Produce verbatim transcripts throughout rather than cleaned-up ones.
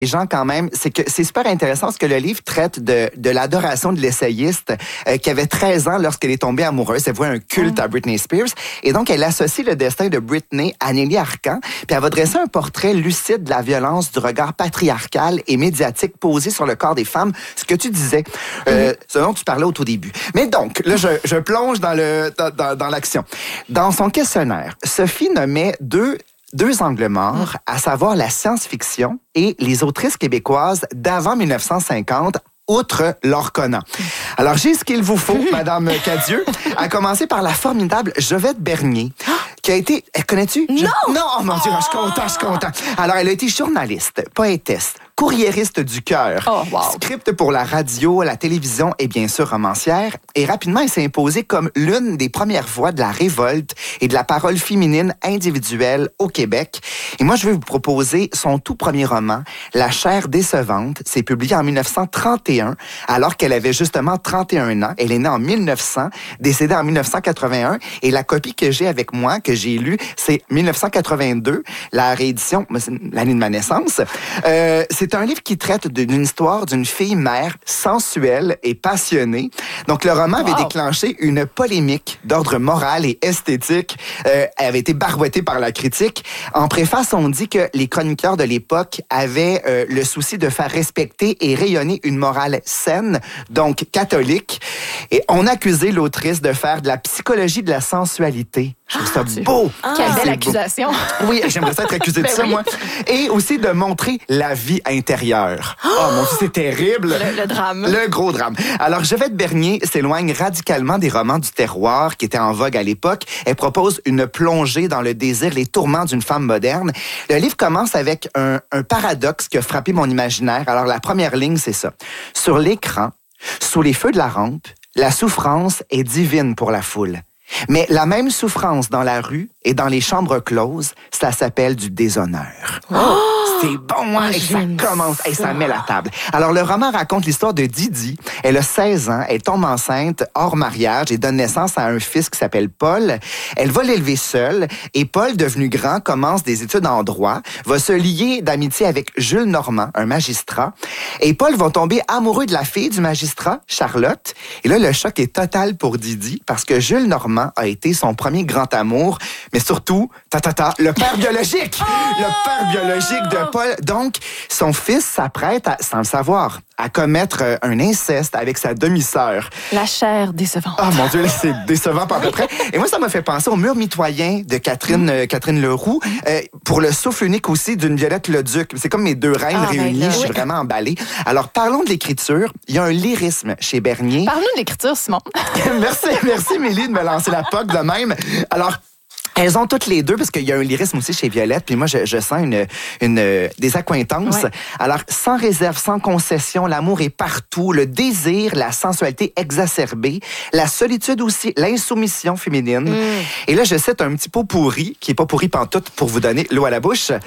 Les gens quand même, c'est que c'est super intéressant parce que le livre traite de, de l'adoration de l'essayiste euh, qui avait treize ans lorsqu'elle est tombée amoureuse. Elle voit un culte mmh. à Britney Spears. Et donc, elle associe le destin de Britney à Nelly Arcan. Puis elle va dresser un portrait lucide de la violence, du regard patriarcal et médiatique posé sur le corps des femmes. Ce que tu disais, euh, mmh. ce dont tu parlais au tout début. Mais donc, là, je, je plonge dans, le, dans, dans, dans l'action. Dans son questionnaire, Sophie nommait deux Deux angles morts, à savoir la science-fiction et les autrices québécoises d'avant mille neuf cent cinquante, outre Laure Conant. Alors, j'ai ce qu'il vous faut, Madame Cadieux, à commencer par la formidable Jovette Bernier, qui a été... Connais-tu? Non! Je... Non! Oh mon Dieu, je suis content, je suis content. Alors, elle a été journaliste, poétesse, courriériste du cœur, oh, wow. script pour la radio, la télévision et bien sûr romancière. Et rapidement, elle s'est imposée comme l'une des premières voix de la révolte et de la parole féminine individuelle au Québec. Et moi, je vais vous proposer son tout premier roman, La chair décevante. C'est publié en mille neuf cent trente et un, alors qu'elle avait justement trente et un ans. Elle est née en mille neuf cents, décédée en mille neuf cent quatre-vingt-un. Et la copie que j'ai avec moi, que j'ai lue, c'est mille neuf cent quatre-vingt-deux, la réédition, c'est l'année de ma naissance. Euh, c'est un livre qui traite d'une histoire d'une fille mère sensuelle et passionnée. Donc, le roman avait wow. déclenché une polémique d'ordre moral et esthétique. Euh, elle avait été barouettée par la critique. En préface, on dit que les chroniqueurs de l'époque avaient euh, le souci de faire respecter et rayonner une morale saine, donc catholique. Et on accusait l'autrice de faire de la psychologie de la sensualité. Je trouve ça ah, beau. Ah, Quelle belle accusation. Oui, j'aimerais ça être accusée de ben ça, oui. moi. Et aussi de montrer la vie intérieure. Oh, oh mon Dieu, c'est terrible. Le, le drame. Le gros drame. Alors, Jovette Bernier s'éloigne radicalement des romans du terroir qui étaient en vogue à l'époque. Elle propose une plongée dans le désir, les tourments d'une femme moderne. Le livre commence avec un, un paradoxe qui a frappé mon imaginaire. Alors, la première ligne, c'est ça. Sur l'écran, sous les feux de la rampe, la souffrance est divine pour la foule. Mais la même souffrance dans la rue et dans les chambres closes, ça s'appelle du déshonneur. Oh! C'est bon, hein? Oh, et ça commence, et ça met la table. Alors, le roman raconte l'histoire de Didi. Elle a seize ans, elle tombe enceinte hors mariage et donne naissance à un fils qui s'appelle Paul. Elle va l'élever seule et Paul, devenu grand, commence des études en droit, va se lier d'amitié avec Jules Normand, un magistrat. Et Paul va tomber amoureux de la fille du magistrat, Charlotte. Et là, le choc est total pour Didi parce que Jules Normand a été son premier grand amour, mais surtout, ta, ta, ta, le père biologique! Oh! Le père biologique de Paul. Donc, son fils s'apprête, à, sans le savoir, à commettre un inceste avec sa demi-sœur. La chair décevante. Ah, oh, mon Dieu, c'est décevant par à peu près. Et moi, ça m'a fait penser au Mur mitoyen de Catherine, mmh. euh, Catherine Leroux, euh, pour le souffle unique aussi d'une Violette Leduc. C'est comme mes deux reines ah, réunies, ben là, je suis oui. vraiment emballée. Alors, parlons de l'écriture. Il y a un lyrisme chez Bernier. Parle-nous de l'écriture, Simon. merci, merci, Mélie, de me lancer la P O C de même. Alors, elles ont toutes les deux, parce qu'il y a un lyrisme aussi chez Violette, puis moi, je, je sens une, une, des accointances. Ouais. Alors, sans réserve, sans concession, l'amour est partout, le désir, la sensualité exacerbée, la solitude aussi, l'insoumission féminine. Mm. Et là, je cite un petit pot pourri, qui est pas pourri pantoute, pour vous donner l'eau à la bouche. Wow.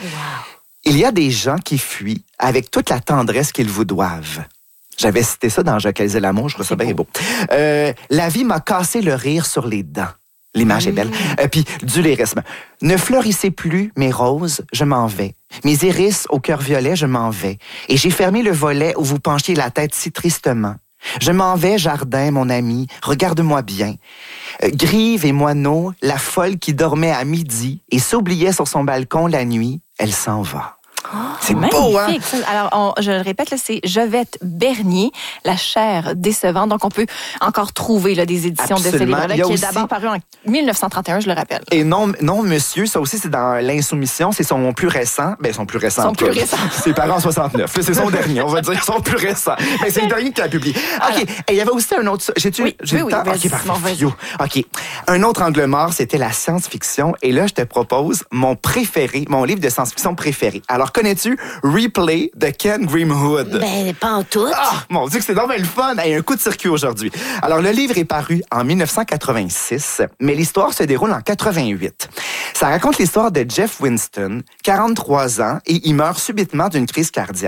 Il y a des gens qui fuient avec toute la tendresse qu'ils vous doivent. J'avais cité ça dans Jacques et l'amour, je trouve ça bien beau. Euh, la vie m'a cassé le rire sur les dents. L'image mmh. est belle. Euh, puis, du lyrisme. Ne fleurissez plus, mes roses, je m'en vais. Mes iris au cœur violet, je m'en vais. Et j'ai fermé le volet où vous penchiez la tête si tristement. Je m'en vais, jardin, mon ami, regarde-moi bien. Euh, Grive et moineau, la folle qui dormait à midi et s'oubliait sur son balcon la nuit, elle s'en va. Oh, c'est beau, hein? Alors, on, je le répète, là, c'est Jovette Bernier, La chair décevante. Donc, on peut encore trouver là, des éditions Absolument. de ce livre-là, qui aussi... est d'abord paru en mille neuf cent trente et un, je le rappelle. Et non, non monsieur, ça aussi, c'est dans L'Insoumission. C'est son plus récent. Ben, son plus récent. Son plus récent. C'est paru en soixante-neuf. C'est son dernier, on va dire, son plus récent. Mais c'est le dernier qu'il a publié. OK. Et il y avait aussi un autre... J'ai-tu... Oui, j'ai oui, le oui, temps? vas-y, OK, parfait. vas-y. OK. Un autre angle mort, c'était la science-fiction. Et là, je te propose mon préféré, mon livre de science-fiction préféré. Alors, connais-tu Replay de Ken Grimwood? Ben, pas en tout. Ah, mon Dieu, que c'est vraiment le fun. Il y a un coup de circuit aujourd'hui. Alors, le livre est paru en mille neuf cent quatre-vingt-six, mais l'histoire se déroule en quatre-vingt-huit. Ça raconte l'histoire de Jeff Winston, quarante-trois ans, et il meurt subitement d'une crise cardiaque.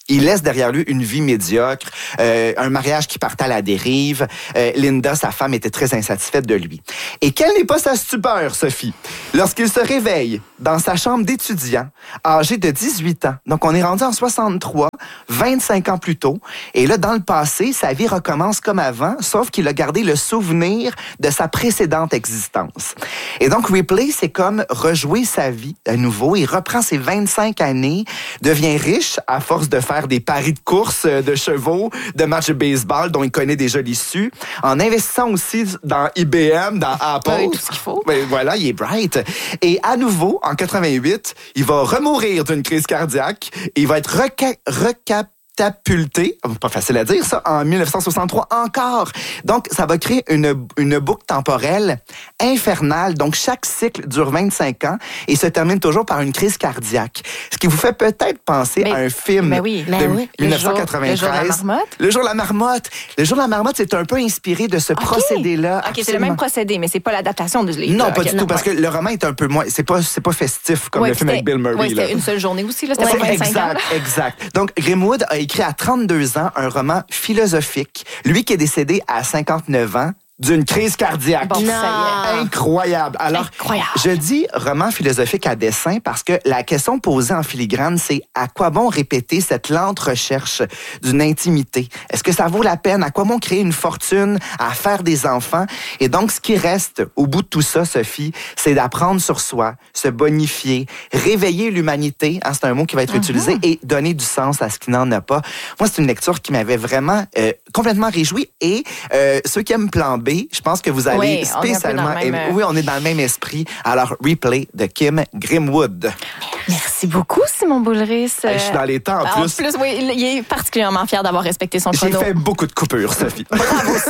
Il laisse derrière lui une vie médiocre, euh, un mariage qui partait à la dérive. Euh, Linda, sa femme, était très insatisfaite de lui. Et quelle n'est pas sa stupeur, Sophie, lorsqu'il se réveille dans sa chambre d'étudiant, âgé de dix-huit ans. Donc, on est rendu en soixante-trois, vingt-cinq ans plus tôt. Et là, dans le passé, sa vie recommence comme avant, sauf qu'il a gardé le souvenir de sa précédente existence. Et donc, Ripley, c'est comme rejouer sa vie à nouveau. Il reprend ses vingt-cinq années, devient riche à force de faire des paris de course de chevaux, de matchs de baseball dont il connaît déjà l'issue, en investissant aussi dans I B M, dans Apple. Oui, tout ce qu'il faut. Ben, voilà, il est bright. Et à nouveau, en quatre-vingt-huit, il va remourir d'une crise cardiaque et il va être reca- recap catapulté, pas facile à dire ça, en dix-neuf cent soixante-trois encore. Donc, ça va créer une, une boucle temporelle infernale. Donc, chaque cycle dure vingt-cinq ans et se termine toujours par une crise cardiaque. Ce qui vous fait peut-être penser mais, à un film mais oui, de mais oui. dix-neuf cent quatre-vingt-treize. Le jour, le jour de la marmotte. Le jour de la marmotte. Le jour de la marmotte, c'est un peu inspiré de ce okay. procédé-là. OK, c'est le même procédé, mais c'est pas l'adaptation du livre. Non, là. pas okay, du non, tout, parce ouais. que le roman est un peu moins... C'est pas, c'est pas festif comme ouais, le film avec Bill Murray. Oui, c'était là. une seule journée aussi. Là, c'était Ouais, pas vingt-cinq exact, ans. exact. Donc, Grimwood a écrit à trente-deux ans un roman philosophique. Lui qui est décédé à cinquante-neuf ans d'une crise cardiaque. Bon, ça y est. Incroyable. Alors, Incroyable. je dis roman philosophique à dessein parce que la question posée en filigrane, c'est à quoi bon répéter cette lente recherche d'une intimité? Est-ce que ça vaut la peine? À quoi bon créer une fortune, à faire des enfants? Et donc, ce qui reste au bout de tout ça, Sophie, c'est d'apprendre sur soi, se bonifier, réveiller l'humanité, hein, c'est un mot qui va être mm-hmm. utilisé, et donner du sens à ce qui n'en a pas. Moi, c'est une lecture qui m'avait vraiment euh, complètement réjoui. Et euh, ceux qui aiment Plan B, je pense que vous allez oui, spécialement... même... aimer. Oui, on est dans le même esprit. Alors, Ripley de Kim Grimwood. Merci beaucoup, Simon Boulris. Hey, je suis dans les temps, en plus. En plus, oui, il est particulièrement fier d'avoir respecté son chrono. J'ai fait beaucoup de coupures, Sophie. Bravo.